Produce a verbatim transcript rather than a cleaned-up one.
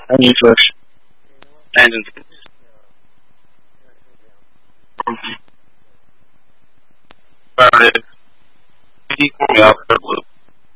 Engine switch. Engine. Started. Equal out the loop.